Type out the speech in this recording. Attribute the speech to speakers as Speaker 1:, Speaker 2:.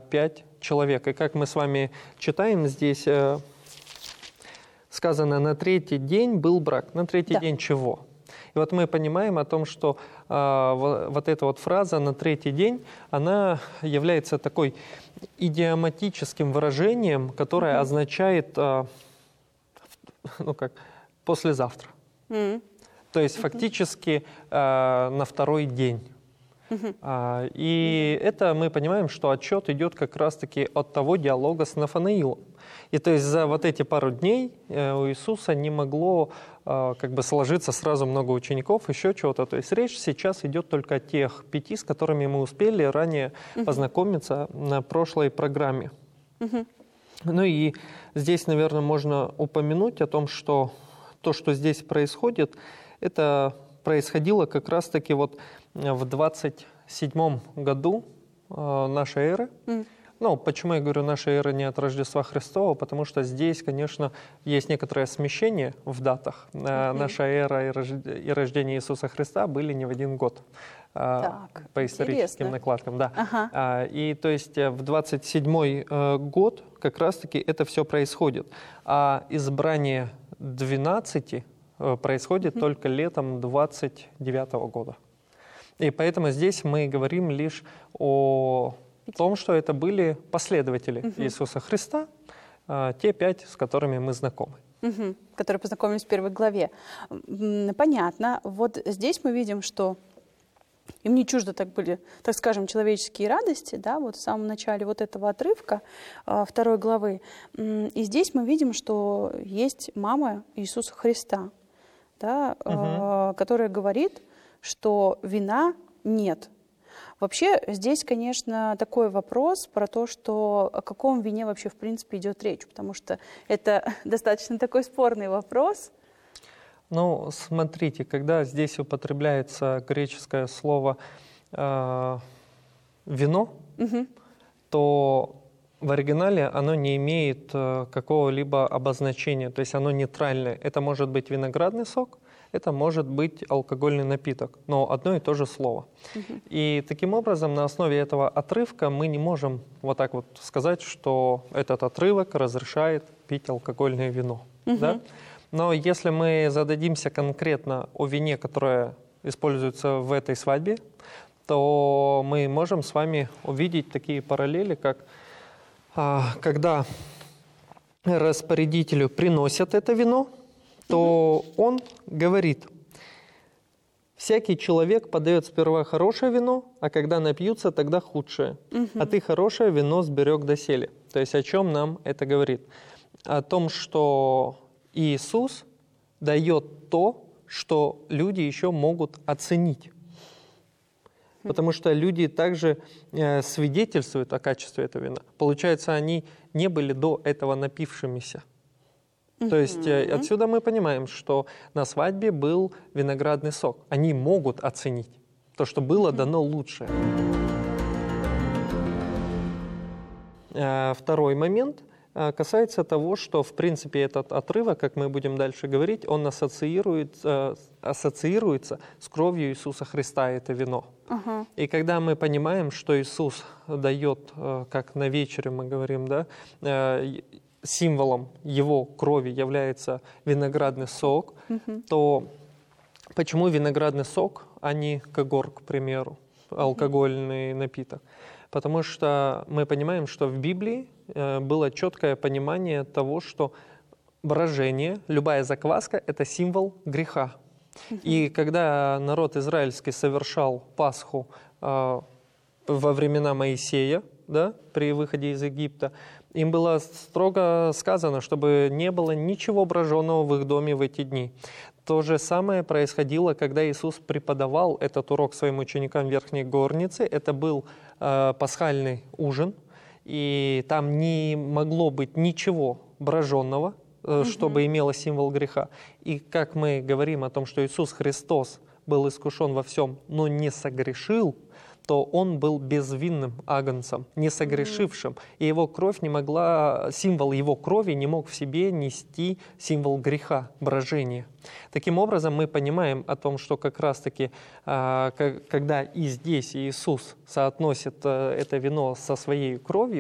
Speaker 1: 5 человек. И как мы с вами читаем здесь, сказано, на 3-й день был брак. На 3-й день чего? И вот мы понимаем о том, что вот эта вот фраза «на 3-й день», она является такой идиоматическим выражением, которое означает «послезавтра». То есть фактически на 2-й день. И это мы понимаем, что отчет идет как раз-таки от того диалога с Нафанаилом. И то есть за вот эти пару дней у Иисуса не могло сложиться сразу много учеников, еще чего-то. То есть речь сейчас идет только о тех 5, с которыми мы успели ранее познакомиться на прошлой программе. Ну и здесь, наверное, можно упомянуть о том, что то, что здесь происходит, это происходило как раз-таки вот в 27-м году нашей эры. Ну, почему я говорю «наша эра» не от Рождества Христова? Потому что здесь, конечно, есть некоторое смещение в датах. Наша эра и рождение Иисуса Христа были не в один год. По историческим накладкам. Да. И то есть в 27-й год как раз-таки это все происходит. А избрание 12 происходит только летом 29-го года. И поэтому здесь мы говорим лишь о том, что это были последователи Иисуса Христа, те 5, с которыми мы знакомы.
Speaker 2: Которые познакомились в первой главе. Понятно. Вот здесь мы видим, что им не чуждо так были, так скажем, человеческие радости, да, вот в самом начале вот этого отрывка 2 главы. И здесь мы видим, что есть мама Иисуса Христа, да, которая говорит, что вина нет. Вообще здесь, конечно, такой вопрос про то, что о каком вине вообще в принципе идет речь, потому что это достаточно такой спорный вопрос.
Speaker 1: Ну, смотрите, когда здесь употребляется греческое слово «вино», то в оригинале оно не имеет какого-либо обозначения, то есть оно нейтральное. Это может быть виноградный сок, это может быть алкогольный напиток, но одно и то же слово. И таким образом, на основе этого отрывка мы не можем вот так вот сказать, что этот отрывок разрешает пить алкогольное вино. Да? Но если мы зададимся конкретно о вине, которое используется в этой свадьбе, то мы можем с вами увидеть такие параллели, как когда распорядителю приносят это вино, то он говорит: всякий человек подает сперва хорошее вино, а когда напьются, тогда худшее. А ты хорошее вино сберег доселе. То есть о чем нам это говорит? О том, что Иисус дает то, что люди еще могут оценить. Потому что люди также свидетельствуют о качестве этого вина. Получается, они не были до этого напившимися. То есть отсюда мы понимаем, что на свадьбе был виноградный сок. Они могут оценить то, что было дано лучшее. Второй момент касается того, что, в принципе, этот отрывок, как мы будем дальше говорить, он ассоциируется с кровью Иисуса Христа, это вино. И когда мы понимаем, что Иисус дает, как на вечере мы говорим, да, символом его крови является виноградный сок, то почему виноградный сок, а не когор, к примеру, алкогольный напиток? Потому что мы понимаем, что в Библии было четкое понимание того, что брожение, любая закваска – это символ греха. И когда народ израильский совершал Пасху во времена Моисея, да, при выходе из Египта, им было строго сказано, чтобы не было ничего броженого в их доме в эти дни. То же самое происходило, когда Иисус преподавал этот урок своим ученикам в Верхней Горнице. Это был пасхальный ужин, и там не могло быть ничего броженного, чтобы имело символ греха. И как мы говорим о том, что Иисус Христос был искушен во всем, но не согрешил, то он был безвинным агнцем, не согрешившим. И его кровь не могла, символ его крови не мог в себе нести символ греха, брожения. Таким образом, мы понимаем о том, что как раз-таки, когда и здесь Иисус соотносит это вино со своей кровью,